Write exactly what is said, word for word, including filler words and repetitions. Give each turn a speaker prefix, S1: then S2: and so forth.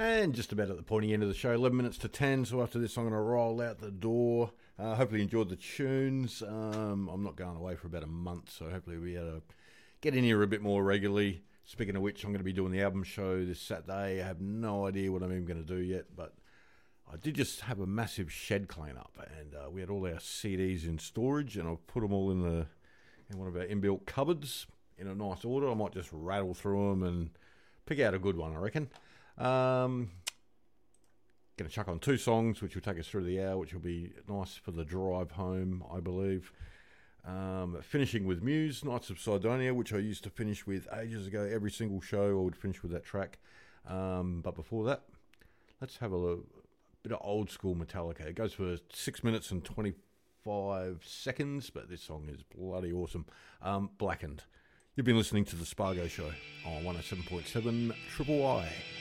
S1: And just about at the pointy end of the show, eleven minutes to ten. So after this, I'm going to roll out the door. Uh, hopefully you enjoyed the tunes. Um, I'm not going away for about a month, so hopefully we'll be able to get in here a bit more regularly. Speaking of which, I'm going to be doing the album show this Saturday. I have no idea what I'm even going to do yet, but I did just have a massive shed clean up, and uh, we had all our C Ds in storage, and I've put them all in the in one of our inbuilt cupboards in a nice order. I might just rattle through them and pick out a good one, I reckon. Um, going to chuck on two songs, which will take us through the hour, which will be nice for the drive home, I believe. Um, finishing with Muse, Knights of Sidonia, which I used to finish with ages ago. Every single show I would finish with that track. Um, but before that, let's have a, a bit of old school Metallica. It goes for six minutes and twenty-five seconds, but this song is bloody awesome. Um, Blackened. You've been listening to The Spargo Show on one oh seven point seven Triple I.